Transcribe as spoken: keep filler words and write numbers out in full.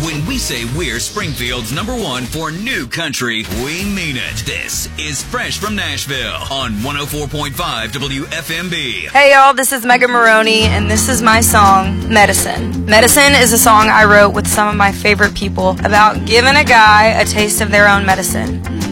When we say we're Springfield's number one for new country, we mean it. This is Fresh from Nashville on one oh four point five W F M B. Hey y'all, this is Megan Maroney, and this is my song, Medicine. Medicine is a song I wrote with some of my favorite people about giving a guy a taste of their own medicine.